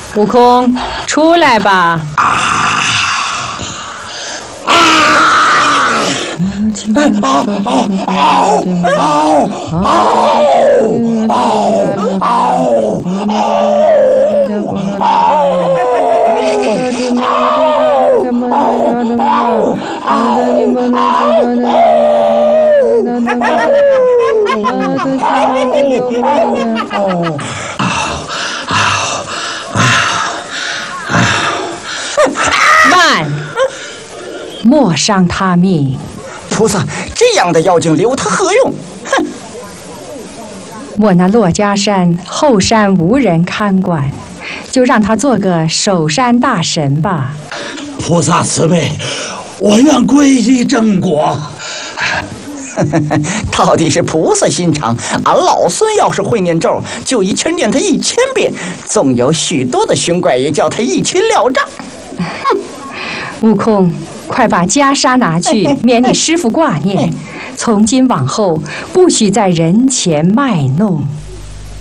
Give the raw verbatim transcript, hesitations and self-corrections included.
悟空，出来吧！慢，莫伤他命。 菩萨，这样的妖精留他何用？哼！ 我那珞珈山后山无人看管，就让他做个守山大神吧。 菩萨慈悲，我愿皈依正果。 到底是菩萨心肠，俺老孙要是会念咒，就一拳念他一千遍；纵有许多的凶怪，也叫他一起了账。 悟空，快把袈裟拿去，免你师父挂念。从今往后，不许在人前卖弄。